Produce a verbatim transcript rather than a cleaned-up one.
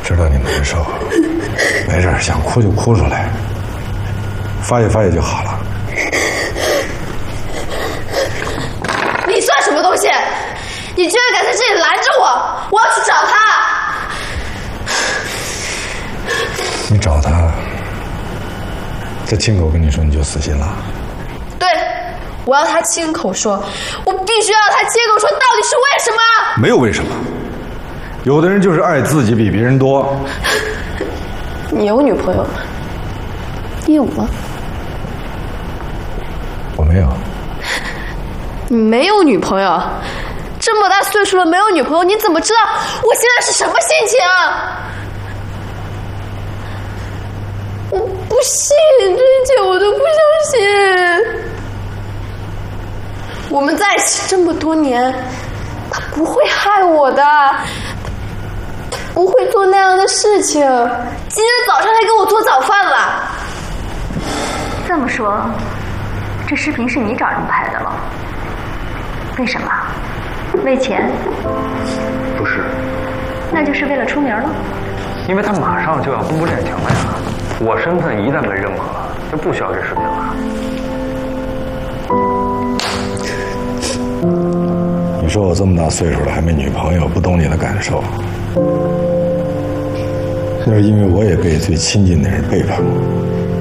知道你难受，没事，想哭就哭出来，发泄发泄就好了。 你算什么东西？你居然敢在这里拦着我！我要去找他。 你找他，他亲口跟你说你就死心了？ 对，我要他亲口说，我必须要他亲口说，到底是为什么？ 没有为什么，有的人就是爱自己比别人多。 你有女朋友吗？你有吗？ 我没有。 你没有女朋友？这么大岁数了没有女朋友，你怎么知道我现在是什么心情啊？我不信，这一切我都不相信。我们在一起这么多年，他不会害我的，他不会做那样的事情。今天早上还给我做早饭了。 这么说，这视频是你找人拍的了？为什么？为钱？ 不是， 那就是为了出名了。 因为他马上就要公布恋情了呀。我身份一旦被认可，就不需要这视频了。 你说我这么大岁数了还没女朋友，不懂你的感受。那是因为我也被最亲近的人背叛过。